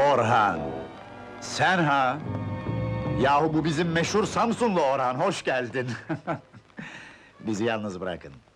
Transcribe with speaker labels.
Speaker 1: Orhan! Sen ha? Yahu bu bizim meşhur Samsunlu Orhan, hoş geldin! Bizi yalnız bırakın.